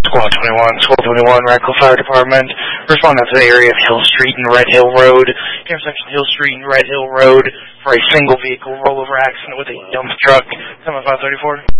Squad 21, Squad 21, Radcliffe Fire Department. Responding to the area of Hill Street and Red Hill Road. Intersection Hill Street and Red Hill Road for a single vehicle rollover accident with a dump truck. 7534.